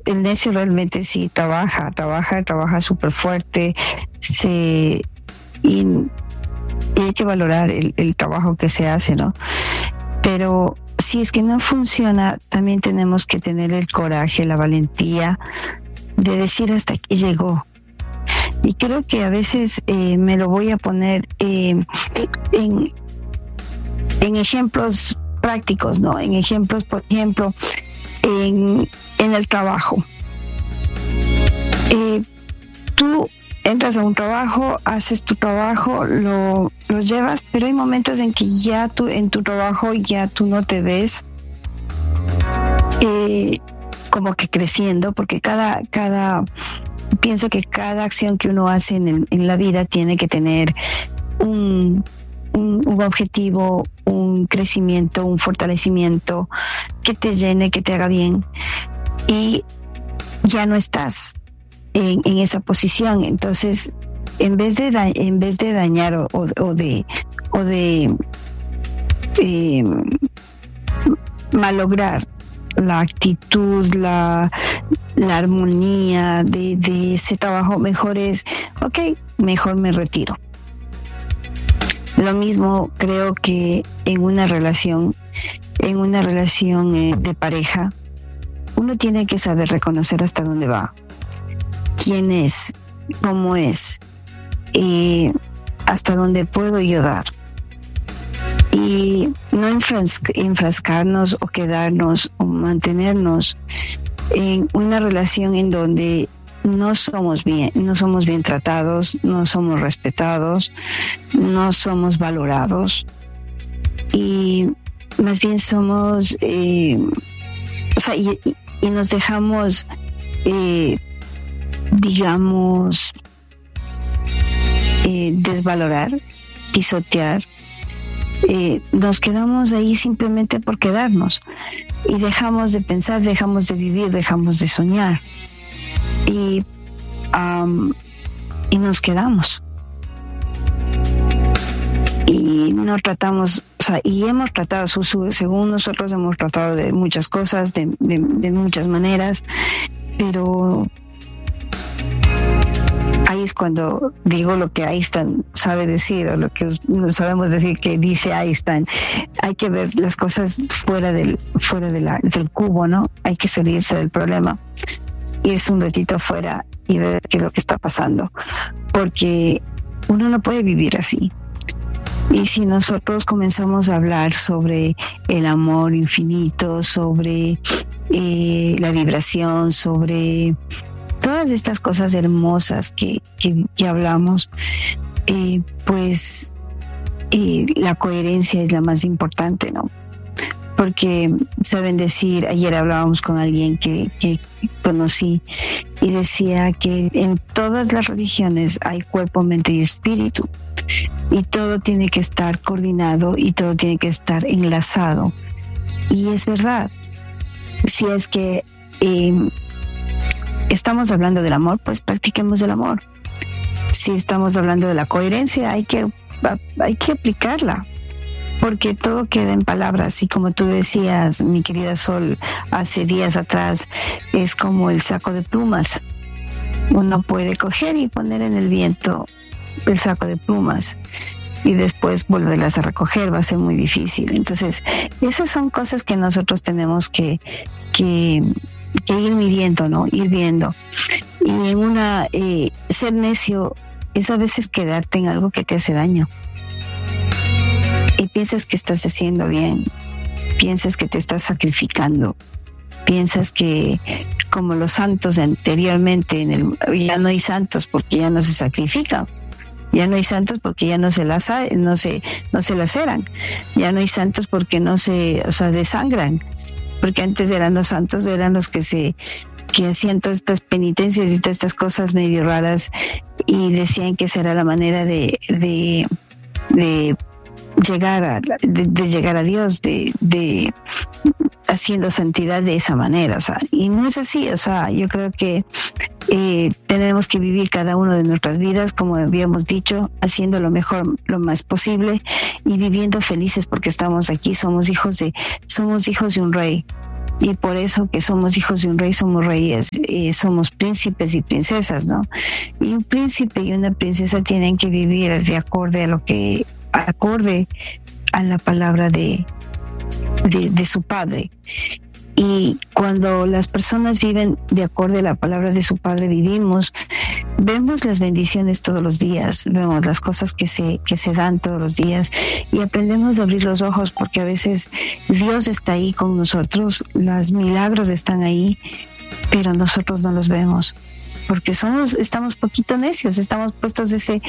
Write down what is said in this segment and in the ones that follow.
el necio realmente sí trabaja súper fuerte, y hay que valorar el trabajo que se hace, ¿no? Pero si es que no funciona, también tenemos que tener el coraje, la valentía de decir hasta aquí llegó. Y creo que a veces me lo voy a poner en ejemplos prácticos, ¿no? En ejemplos, por ejemplo, en el trabajo. Tú entras a un trabajo, haces tu trabajo, lo llevas, pero hay momentos en que ya tú en tu trabajo ya tú no te ves como que creciendo, porque pienso que cada acción que uno hace en la vida tiene que tener un objetivo, un crecimiento, un fortalecimiento que te llene, que te haga bien, y ya no estás en esa posición. Entonces, en vez de dañar o de malograr la actitud, la armonía de ese trabajo, mejor me retiro. Lo mismo creo que en una relación de pareja, uno tiene que saber reconocer hasta dónde va, quién es, cómo es, hasta dónde puedo yo dar. Y no enfrascarnos o quedarnos o mantenernos en una relación en donde no somos bien tratados, no somos respetados, no somos valorados, y más bien somos y nos dejamos desvalorar, pisotear. Nos quedamos ahí simplemente por quedarnos, y dejamos de pensar, dejamos de vivir, dejamos de soñar, y nos quedamos y no tratamos, y hemos tratado, según nosotros hemos tratado de muchas cosas, de muchas maneras, pero ahí es cuando digo lo que Einstein sabe decir, o lo que no sabemos decir que dice Einstein. Hay que ver las cosas fuera del cubo, ¿no? Hay que salirse del problema, irse un ratito afuera y ver qué es lo que está pasando, porque uno no puede vivir así. Y si nosotros comenzamos a hablar sobre el amor infinito, sobre la vibración, sobre todas estas cosas hermosas que hablamos, pues la coherencia es la más importante, ¿no? Porque saben decir, ayer hablábamos con alguien que conocí, y decía que en todas las religiones hay cuerpo, mente y espíritu, y todo tiene que estar coordinado y todo tiene que estar enlazado. Y es verdad. Si es que estamos hablando del amor, pues practiquemos el amor. Si estamos hablando de la coherencia, hay que aplicarla, porque todo queda en palabras. Y como tú decías, mi querida Sol, hace días atrás, es como el saco de plumas. Uno puede coger y poner en el viento el saco de plumas y después volverlas a recoger, va a ser muy difícil. Entonces, esas son cosas que nosotros tenemos que ir midiendo, ¿no? Ir viendo. Y en ser necio es a veces quedarte en algo que te hace daño. Y piensas que estás haciendo bien, piensas que te estás sacrificando, piensas que como los santos de anteriormente, ya no hay santos porque ya no se sacrifican, ya no hay santos porque ya no se laceran, ya no hay santos porque no se desangran, porque antes eran los santos, eran los que hacían todas estas penitencias y todas estas cosas medio raras, y decían que esa era la manera de llegar a Dios, de haciendo santidad de esa manera, y no es así. Yo creo que tenemos que vivir cada uno de nuestras vidas, como habíamos dicho, haciendo lo mejor, lo más posible, y viviendo felices porque estamos aquí, somos hijos de un rey, Y por eso que somos hijos de un rey, somos reyes, somos príncipes y princesas, ¿no? Y un príncipe y una princesa tienen que vivir acorde a la palabra de su padre. Y cuando las personas viven de acuerdo a la palabra de su padre, vemos las bendiciones todos los días, vemos las cosas que se dan todos los días y aprendemos a abrir los ojos, porque a veces Dios está ahí con nosotros, los milagros están ahí, pero nosotros no los vemos. Porque estamos poquito necios, estamos puestos ese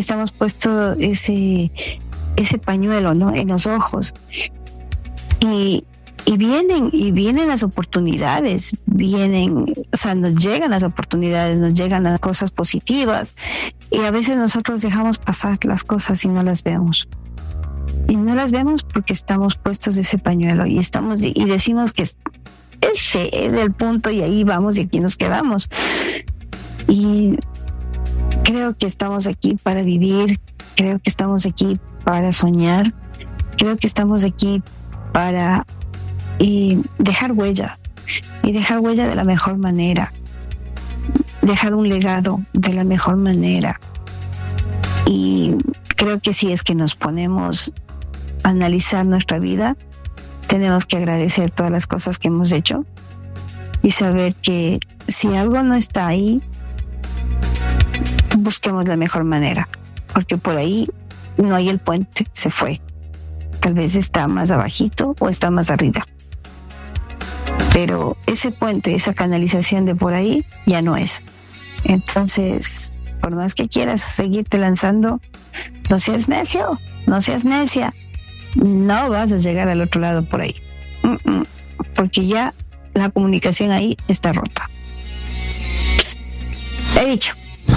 pañuelo, ¿no?, en los ojos. Y vienen las oportunidades, nos llegan las oportunidades, nos llegan las cosas positivas, y a veces nosotros dejamos pasar las cosas y no las vemos. Y no las vemos porque estamos puestos de ese pañuelo y decimos que ese es el punto y ahí vamos y aquí nos quedamos. Y creo que estamos aquí para vivir, creo que estamos aquí para soñar, creo que estamos aquí para dejar huella, y dejar huella de la mejor manera, dejar un legado de la mejor manera. Y creo que si es que nos ponemos a analizar nuestra vida, tenemos que agradecer todas las cosas que hemos hecho y saber que si algo no está ahí, busquemos la mejor manera, porque por ahí no hay el puente, se fue. Tal vez está más abajito o está más arriba. Pero ese puente, esa canalización de por ahí ya no es. Entonces, por más que quieras seguirte lanzando, no seas necio, no seas necia. No vas a llegar al otro lado por ahí. Porque ya la comunicación ahí está rota. He dicho.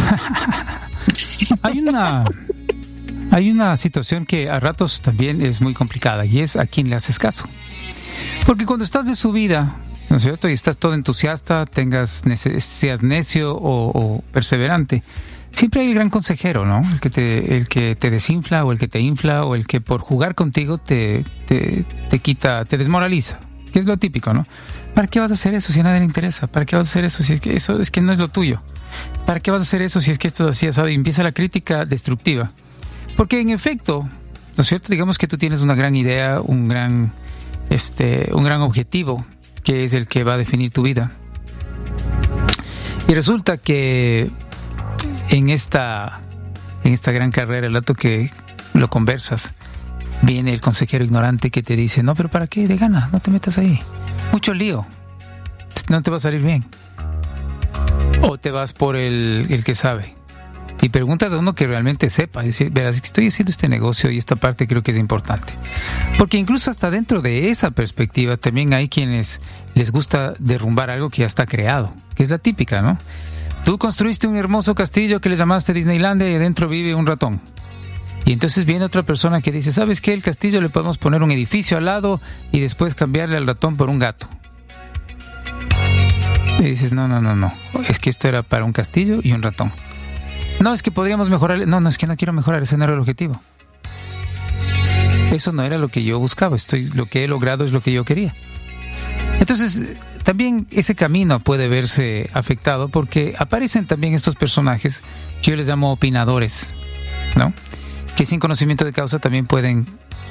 Hay una situación que a ratos también es muy complicada, y es a quién le haces caso. Porque cuando estás de subida, ¿no es cierto?, y estás todo entusiasta, seas necio o perseverante, siempre hay el gran consejero, ¿no? El que te desinfla, o el que te infla, o el que por jugar contigo te quita, te desmoraliza, que es lo típico, ¿no? ¿Para qué vas a hacer eso si a nadie le interesa? ¿Para qué vas a hacer eso si es que eso es que no es lo tuyo? ¿Para qué vas a hacer eso si es que esto es así, asado? Y empieza la crítica destructiva. Porque en efecto, ¿no es cierto?, digamos que tú tienes una gran idea, un gran objetivo, que es el que va a definir tu vida. Y resulta que en esta gran carrera, el rato que lo conversas, viene el consejero ignorante que te dice: no, pero ¿para qué? De gana, no te metas ahí. Mucho lío, no te va a salir bien. O te vas por el que sabe. Y preguntas a uno que realmente sepa, decir: verás, estoy haciendo este negocio y esta parte creo que es importante. Porque incluso hasta dentro de esa perspectiva también hay quienes les gusta derrumbar algo que ya está creado, que es la típica, ¿no? Tú construiste un hermoso castillo que le llamaste Disneylandia y adentro vive un ratón. Y entonces viene otra persona que dice: ¿sabes qué? El castillo le podemos poner un edificio al lado y después cambiarle al ratón por un gato. Y dices: no, es que esto era para un castillo y un ratón. No, es que podríamos mejorar. No, es que no quiero mejorar, ese no era el objetivo. Eso no era lo que yo buscaba. Lo que he logrado es lo que yo quería. Entonces, también ese camino puede verse afectado porque aparecen también estos personajes que yo les llamo opinadores, ¿no? Que sin conocimiento de causa también pueden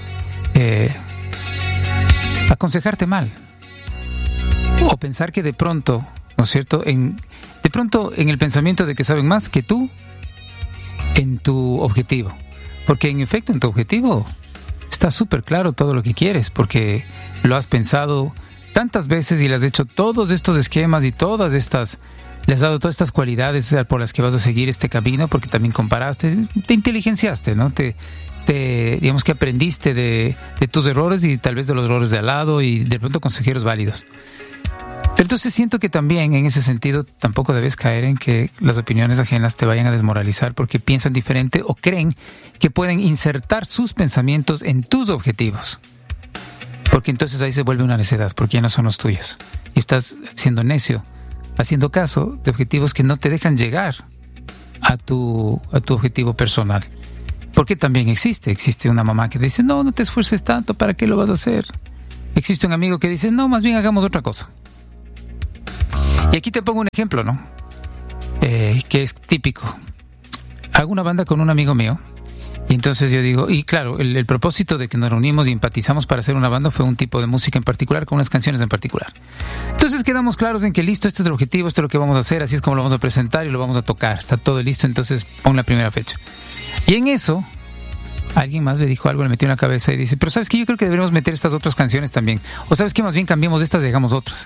aconsejarte mal. O pensar que de pronto, ¿no es cierto?, en el pensamiento de que saben más que tú en tu objetivo. Porque en efecto en tu objetivo está súper claro todo lo que quieres, porque lo has pensado tantas veces y le has hecho todos estos esquemas y le has dado todas estas cualidades por las que vas a seguir este camino, porque también comparaste, te inteligenciaste, ¿no? Digamos que aprendiste de tus errores y tal vez de los errores de al lado, y de pronto consejeros válidos. Pero entonces siento que también en ese sentido tampoco debes caer en que las opiniones ajenas te vayan a desmoralizar porque piensan diferente o creen que pueden insertar sus pensamientos en tus objetivos. Porque entonces ahí se vuelve una necedad, porque ya no son los tuyos. Y estás siendo necio, haciendo caso de objetivos que no te dejan llegar a tu objetivo personal. Porque también existe una mamá que te dice: no te esfuerces tanto, ¿para qué lo vas a hacer? Existe un amigo que dice, no, más bien hagamos otra cosa. Y aquí te pongo un ejemplo, ¿no? Que es típico. Hago una banda con un amigo mío. Y entonces yo digo, y claro, el propósito de que nos reunimos y empatizamos para hacer una banda fue un tipo de música en particular, con unas canciones en particular. Entonces quedamos claros en que listo, este es el objetivo, esto es lo que vamos a hacer, así es como lo vamos a presentar y lo vamos a tocar. Está todo listo, entonces pon la primera fecha. Y en eso, alguien más le dijo algo, le metió en la cabeza y dice, pero ¿sabes qué? Yo creo que deberíamos meter estas otras canciones también. O ¿sabes qué? Más bien cambiemos estas y hagamos otras.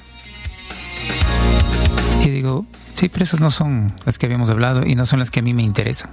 Y digo, sí, pero esas no son las que habíamos hablado y no son las que a mí me interesan.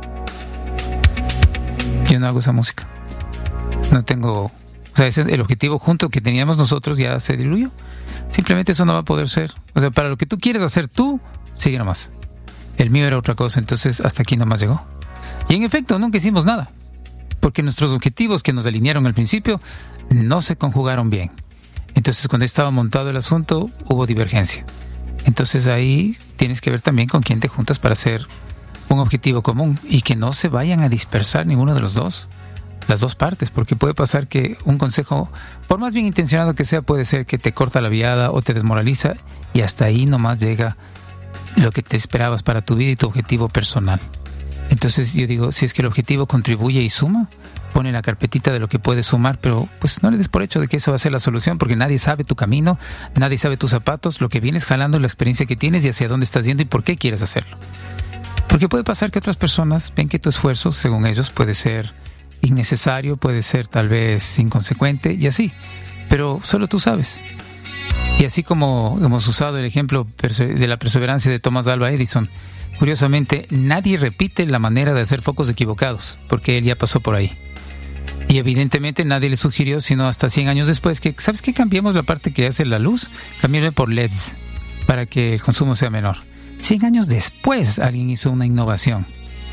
Yo no hago esa música. No tengo... O sea, el objetivo junto que teníamos nosotros ya se diluyó. Simplemente eso no va a poder ser. O sea, para lo que tú quieres hacer tú, sigue nomás. El mío era otra cosa, entonces hasta aquí nomás llegó. Y en efecto, nunca hicimos nada. Porque nuestros objetivos que nos alinearon al principio no se conjugaron bien. Entonces, cuando estaba montado el asunto, hubo divergencia. Entonces ahí tienes que ver también con quién te juntas para hacer un objetivo común y que no se vayan a dispersar ninguno de los dos, las dos partes, porque puede pasar que un consejo, por más bien intencionado que sea, puede ser que te corta la viada o te desmoraliza y hasta ahí nomás llega lo que te esperabas para tu vida y tu objetivo personal. Entonces yo digo, si es que el objetivo contribuye y suma, pone la carpetita de lo que puede sumar, pero pues no le des por hecho de que esa va a ser la solución, porque nadie sabe tu camino, nadie sabe tus zapatos, lo que vienes jalando, la experiencia que tienes y hacia dónde estás yendo y por qué quieres hacerlo. Porque puede pasar que otras personas ven que tu esfuerzo, según ellos, puede ser innecesario, puede ser tal vez inconsecuente y así, pero solo tú sabes. Y así como hemos usado el ejemplo de la perseverancia de Thomas Alva Edison, curiosamente nadie repite la manera de hacer focos equivocados, porque él ya pasó por ahí. Y evidentemente nadie le sugirió, sino hasta 100 años después, que ¿sabes qué? Cambiemos la parte que hace la luz, cambiarle por LEDs, para que el consumo sea menor. 100 años después alguien hizo una innovación.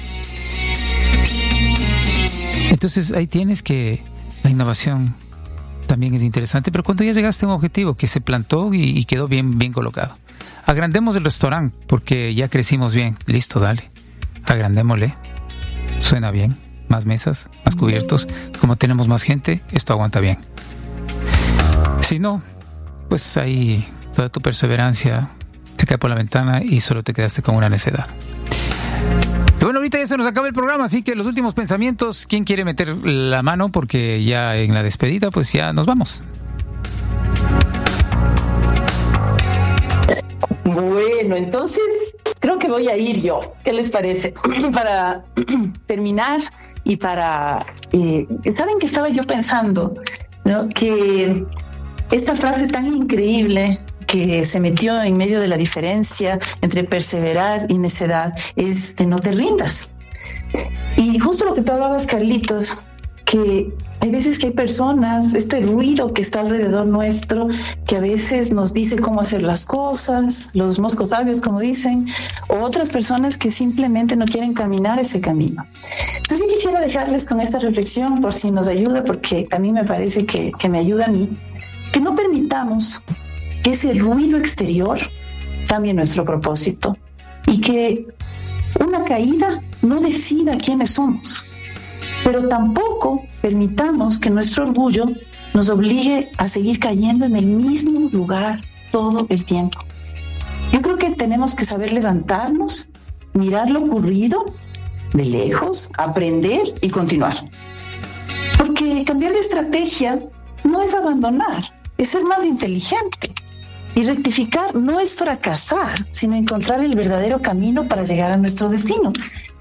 Entonces ahí tienes que la innovación también es interesante, pero cuando ya llegaste a un objetivo que se plantó y quedó bien colocado. Agrandemos el restaurante porque ya crecimos bien. Listo, dale. Agrandémosle. Suena bien. Más mesas, más cubiertos. Como tenemos más gente, esto aguanta bien. Si no, pues ahí toda tu perseverancia se cae por la ventana y solo te quedaste con una necedad. Y bueno, ahorita ya se nos acaba el programa, así que los últimos pensamientos, ¿quién quiere meter la mano? Porque ya en la despedida, pues ya nos vamos. Bueno, entonces creo que voy a ir yo. ¿Qué les parece? Para terminar y para... ¿saben qué estaba yo pensando? ¿No? Que esta frase tan increíble que se metió en medio de la diferencia entre perseverar y necedad es de no te rindas. Y justo lo que tú hablabas, Carlitos, que hay veces que hay personas, este ruido que está alrededor nuestro, que a veces nos dice cómo hacer las cosas, los moscos sabios, como dicen, o otras personas que simplemente no quieren caminar ese camino. Entonces yo quisiera dejarles con esta reflexión por si nos ayuda, porque a mí me parece que me ayuda a mí, que no permitamos que ese ruido exterior cambie nuestro propósito y que una caída no decida quiénes somos. Pero tampoco permitamos que nuestro orgullo nos obligue a seguir cayendo en el mismo lugar todo el tiempo. Yo creo que tenemos que saber levantarnos, mirar lo ocurrido de lejos, aprender y continuar. Porque cambiar de estrategia no es abandonar, es ser más inteligente. Y rectificar no es fracasar, sino encontrar el verdadero camino para llegar a nuestro destino.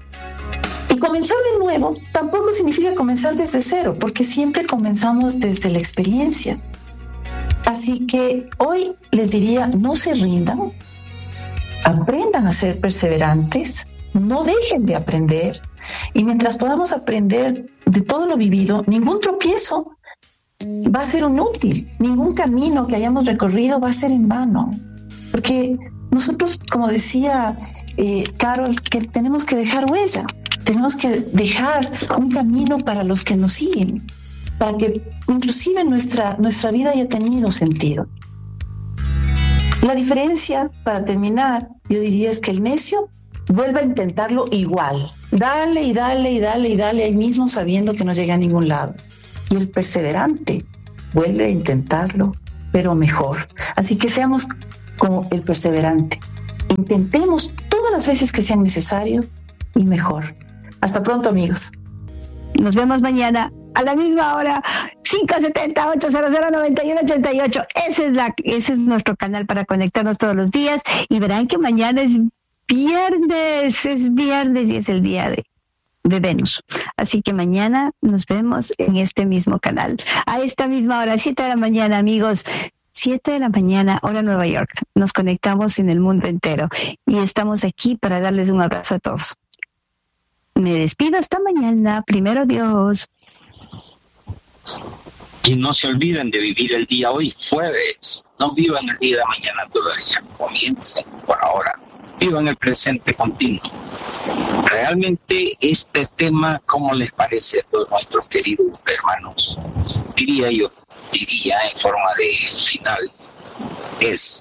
Y comenzar de nuevo tampoco significa comenzar desde cero, porque siempre comenzamos desde la experiencia. Así que hoy les diría, no se rindan, aprendan a ser perseverantes, no dejen de aprender, y mientras podamos aprender de todo lo vivido, ningún tropiezo va a ser inútil, ningún camino que hayamos recorrido va a ser en vano, porque nosotros, como decía Carol, que tenemos que dejar huella, tenemos que dejar un camino para los que nos siguen, para que inclusive nuestra vida haya tenido sentido. La diferencia, para terminar, yo diría es que el necio vuelve a intentarlo igual, dale y dale y dale y dale ahí mismo sabiendo que no llega a ningún lado. Y el perseverante vuelve a intentarlo, pero mejor. Así que seamos como el perseverante. Intentemos todas las veces que sean necesario y mejor. Hasta pronto, amigos. Nos vemos mañana a la misma hora, 570-800-9188. Ese es nuestro canal para conectarnos todos los días. Y verán que mañana es viernes y es el día de Venus. Así que mañana nos vemos en este mismo canal. A esta misma hora, 7 de la mañana, amigos. 7 de la mañana, hora Nueva York. Nos conectamos en el mundo entero. Y estamos aquí para darles un abrazo a todos. Me despido hasta mañana. Primero Dios. Y no se olviden de vivir el día hoy, jueves. No vivan el día de mañana todavía. Comiencen por ahora. Vivan el presente continuo. Realmente este tema, ¿cómo les parece a todos nuestros queridos hermanos? Diría en forma de final, es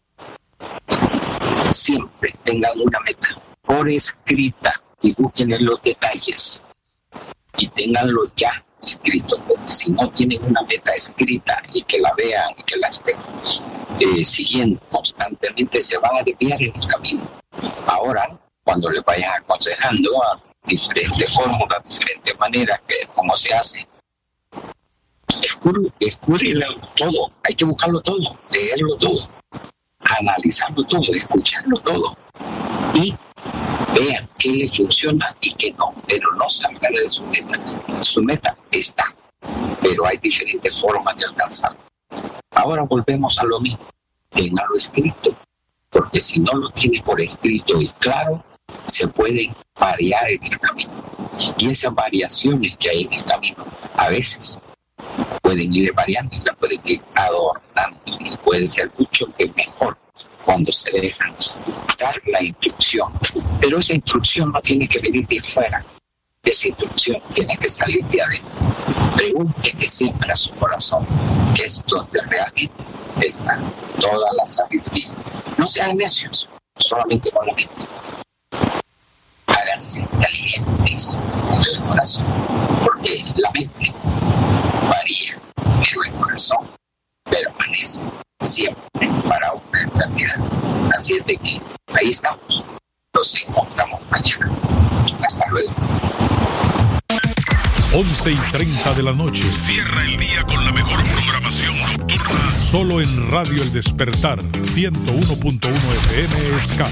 siempre tengan una meta por escrita y busquen en los detalles y tenganlo ya escrito, porque si no tienen una meta escrita y que la vean y que la estén siguiendo constantemente, se van a desviar en el camino. Ahora, cuando les vayan aconsejando a diferentes fórmulas, diferentes maneras, cómo se hace, escurrirlo todo, hay que buscarlo todo, leerlo todo, analizarlo todo, escucharlo todo y vean qué le funciona y qué no, pero no salga de su meta. Su meta está, pero hay diferentes formas de alcanzarlo. Ahora volvemos a lo mismo, tenganlo escrito, porque si no lo tiene por escrito y claro, se pueden variar en el camino. Y esas variaciones que hay en el camino, a veces pueden ir variando y la pueden ir adornando, y puede ser mucho que mejor cuando se dejan dar la instrucción. Pero esa instrucción no tiene que venir de fuera, esa instrucción tiene que salir de adentro. Pregúntele siempre a su corazón, que es donde realmente está toda la sabiduría. No sean necios, solamente con la mente. Háganse inteligentes con el corazón, porque la mente varía, pero el corazón permanece siempre para una eternidad. Así es de que ahí estamos. Nos encontramos mañana. Hasta luego. 11:30 de la noche. Cierra el día con la mejor programación nocturna. Solo en Radio El Despertar, 101.1 FM Ska.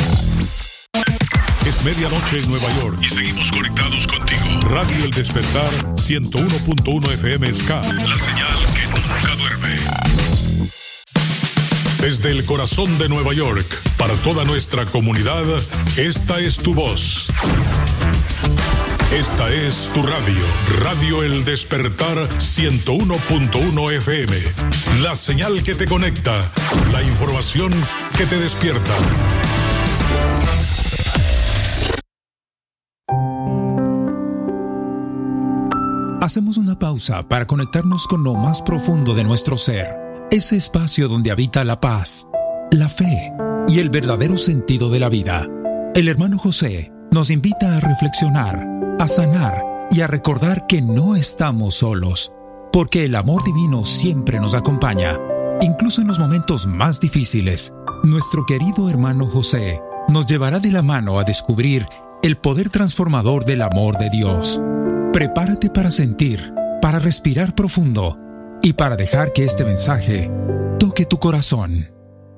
Es medianoche en Nueva York. Y seguimos conectados contigo. Radio El Despertar, 101.1 FM Ska. La señal que nunca duerme. Desde el corazón de Nueva York, para toda nuestra comunidad, esta es tu voz. Esta es tu radio, Radio El Despertar 101.1 FM. La señal que te conecta, la información que te despierta. Hacemos una pausa para conectarnos con lo más profundo de nuestro ser. Ese espacio donde habita la paz, la fe y el verdadero sentido de la vida. El hermano José nos invita a reflexionar, a sanar y a recordar que no estamos solos, porque el amor divino siempre nos acompaña, incluso en los momentos más difíciles. Nuestro querido hermano José nos llevará de la mano a descubrir el poder transformador del amor de Dios. Prepárate para sentir, para respirar profundo y para dejar que este mensaje toque tu corazón.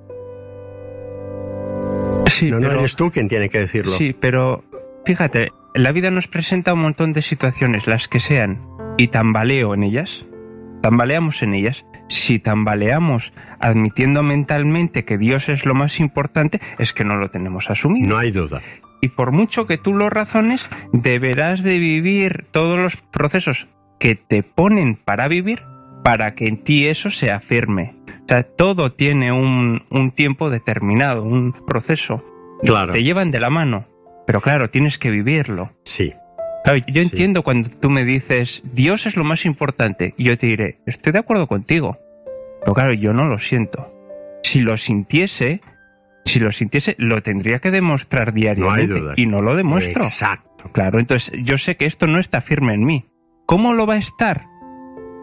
Sí, no eres tú quien tiene que decirlo. Sí, pero fíjate, la vida nos presenta un montón de situaciones, las que sean, y tambaleamos en ellas. Si tambaleamos admitiendo mentalmente que Dios es lo más importante, es que no lo tenemos asumido. No hay duda. Y por mucho que tú lo razones, deberás de vivir todos los procesos que te ponen para vivir para que en ti eso se afirme. O sea, todo tiene un tiempo determinado, un proceso. Claro. Te llevan de la mano, pero claro, tienes que vivirlo. Sí. Claro, yo entiendo cuando tú me dices, Dios es lo más importante, y yo te diré, estoy de acuerdo contigo. Pero claro, yo no lo siento. Si lo sintiese, lo tendría que demostrar diariamente. No hay duda. Y no lo demuestro. Exacto. Claro, entonces yo sé que esto no está firme en mí. ¿Cómo lo va a estar?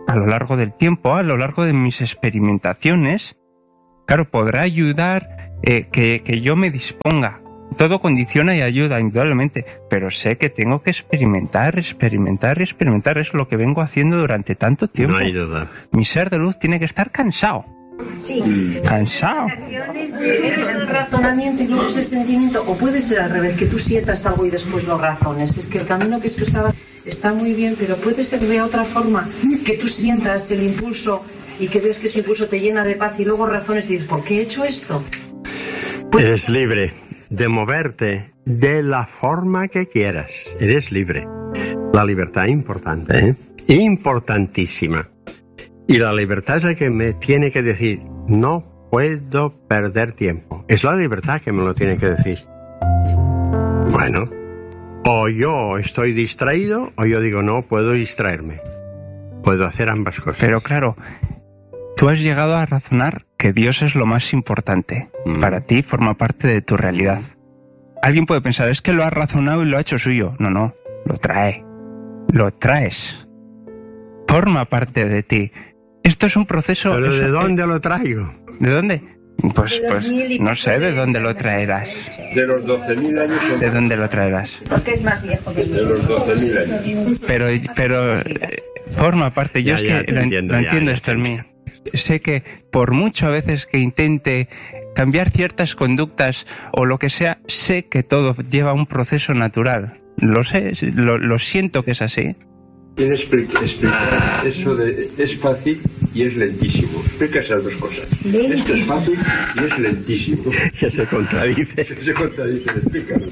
a lo largo del tiempo, a lo largo de mis experimentaciones, claro, podrá ayudar que yo me disponga. Todo condiciona y ayuda, indudablemente, pero sé que tengo que experimentar. Es lo que vengo haciendo durante tanto tiempo. No hay duda. Mi ser de luz tiene que estar cansado. Sí. Cansado. Es el razonamiento y luego es el sentimiento, o puede ser al revés, que tú sientas algo y después lo razones. Es que el camino que expresaba está muy bien, pero puede ser de otra forma, que tú sientas el impulso y que ves que ese impulso te llena de paz y luego razones y dices, ¿por qué he hecho esto? Eres libre de moverte de la forma que quieras. Eres libre. La libertad es importante, ¿eh? Importantísima. Y la libertad es la que me tiene que decir, no puedo perder tiempo. Es la libertad que me lo tiene que decir. Bueno, o yo estoy distraído o yo digo, no puedo distraerme. Puedo hacer ambas cosas. Pero claro, tú has llegado a razonar que Dios es lo más importante. Para ti forma parte de tu realidad. Alguien puede pensar, es que lo has razonado y lo ha hecho suyo. No, lo trae. Lo traes. Forma parte de ti. Esto es un proceso... ¿Pero de dónde lo traigo? ¿De dónde? Pues no sé de dónde lo traerás. De los 12.000 años. ¿De dónde lo traerás? Porque es más viejo que de los 12.000 años. Pero forma parte. Yo lo entiendo esto en mí. Sé que por mucho a veces que intente cambiar ciertas conductas o lo que sea, sé que todo lleva un proceso natural. Lo sé, lo siento que es así. Explica. Eso es fácil y es lentísimo. Explica esas dos cosas. Lentísimo. Esto es fácil y es lentísimo. Que se contradice. Explícalo.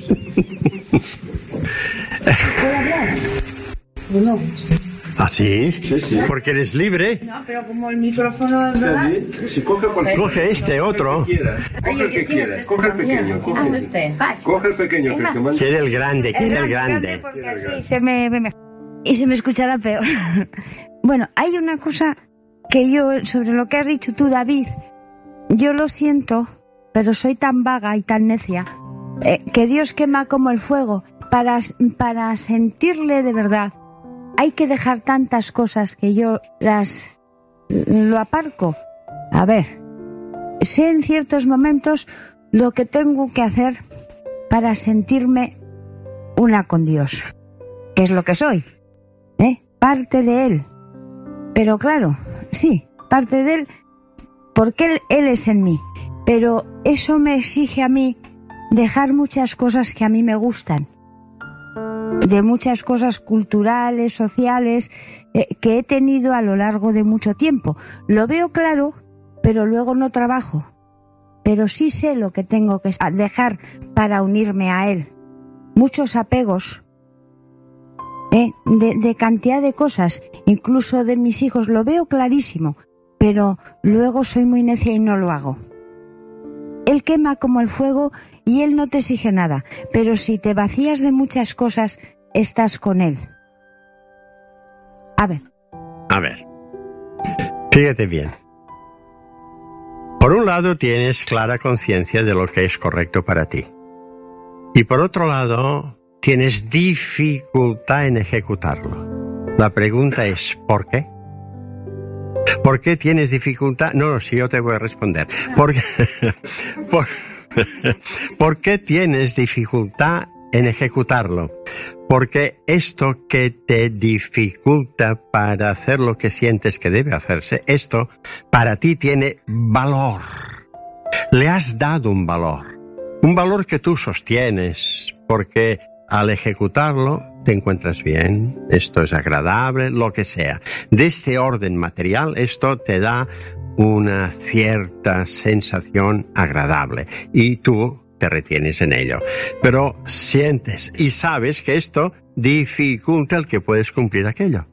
¿Puedo hablar? No. ¿Ah, sí? Sí. Porque eres libre. No, pero como el micrófono... Si coge este otro. Coge el que quieras. Coge el pequeño. ¿Tienes este? Coge el pequeño. Quiere el grande. Porque así se me ve mejor. Y se me escuchará peor. Bueno, hay una cosa que yo, sobre lo que has dicho tú, David, yo lo siento, pero soy tan vaga y tan necia, que Dios quema como el fuego. Para sentirle de verdad, hay que dejar tantas cosas que yo lo aparco. A ver, sé en ciertos momentos lo que tengo que hacer para sentirme una con Dios, que es lo que soy. Parte de Él. Pero claro, sí, parte de Él, porque Él es en mí. Pero eso me exige a mí dejar muchas cosas que a mí me gustan. De muchas cosas culturales, sociales, que he tenido a lo largo de mucho tiempo. Lo veo claro, pero luego no trabajo. Pero sí sé lo que tengo que dejar para unirme a Él. Muchos apegos. De cantidad de cosas, incluso de mis hijos, lo veo clarísimo, pero luego soy muy necia y no lo hago. Él quema como el fuego y Él no te exige nada, pero si te vacías de muchas cosas, estás con Él. A ver, fíjate bien. Por un lado tienes clara conciencia de lo que es correcto para ti, y por otro lado tienes dificultad en ejecutarlo. La pregunta es, ¿por qué? ¿Por qué tienes dificultad? No, sí, yo te voy a responder. ¿Por qué tienes dificultad en ejecutarlo? Porque esto que te dificulta para hacer lo que sientes que debe hacerse, esto para ti tiene valor. Le has dado un valor que tú sostienes, porque al ejecutarlo te encuentras bien, esto es agradable, lo que sea. De este orden material, esto te da una cierta sensación agradable y tú te retienes en ello. Pero sientes y sabes que esto dificulta el que puedes cumplir aquello.